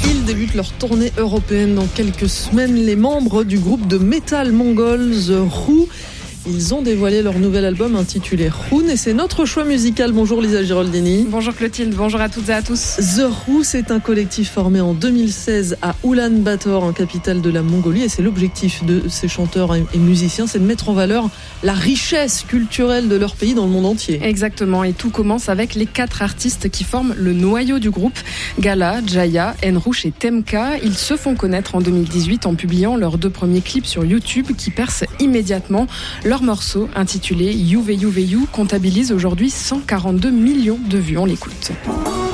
Ils débutent leur tournée européenne dans quelques semaines. Les membres du groupe de metal mongol The Who, ils ont dévoilé leur nouvel album intitulé Rune et c'est notre choix musical. Bonjour Lisa Giraldini. Bonjour Clotilde, bonjour à toutes et à tous. The Who, c'est un collectif formé en 2016 à Ulan-Bator, en capitale de la Mongolie, et c'est l'objectif de ces chanteurs et musiciens, c'est de mettre en valeur la richesse culturelle de leur pays dans le monde entier. Exactement, et tout commence avec les 4 artistes qui forment le noyau du groupe, Gala, Jaya, Enrush et Temka. Ils se font connaître en 2018 en publiant leurs 2 premiers clips sur YouTube qui percent immédiatement. Leur morceau, intitulé You Ve You Ve You, comptabilise aujourd'hui 142 millions de vues. On l'écoute.